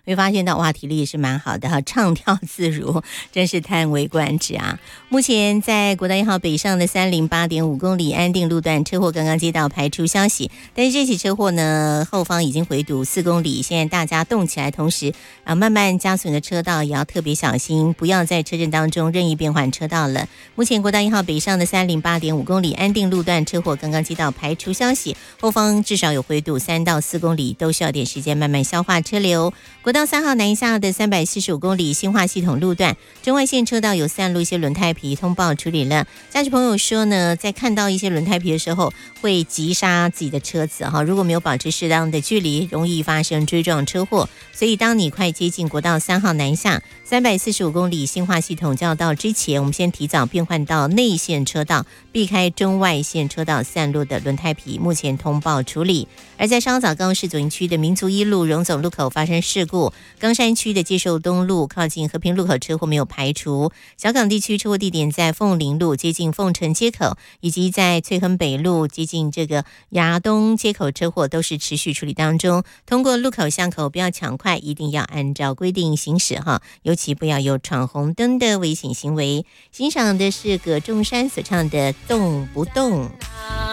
会发现到哇，体力也是蛮好的哈，唱跳自如，真是叹为观止啊。目前在国道1号北上的308.5公里安定路段车祸刚刚接到排除消息，但是这起车祸呢，后方已经回堵4公里，现在大家动起来，同时慢慢加速你的车道也要特别小心，不要在车阵当中任意变换车道了。目前国道1号北上的308.5公里安定路段车祸刚刚接到排除消息，后方至少有回堵3到4公里，都需要点时间慢慢消化车流。国道3号南下的345公里新化系统路段中外线车道有散落一些轮胎皮，通报处理了。驾驶朋友说呢，在看到一些轮胎皮的时候会急刹自己的车子哈，如果没有保持适当的距离，容易发生追撞车祸。所以当你快接近国道3号南下345公里新化系统交道之前，我们先提早变换到内线车道，避开中外线车道散落的轮胎皮，目前通报处理。而在稍早高雄市左营区的民族一路荣总路口发生事故，冈山区的接受东路靠近和平路口车祸没有排除，小港地区车祸地点在凤林路接近凤城街口，以及在翠亨北路接近这个亚东街口车祸都是持续处理当中。通过路口巷口不要抢快，一定要按照规定行驶哈，尤其不要有闯红灯的危险行为。欣赏的是葛仲山所唱的动不动。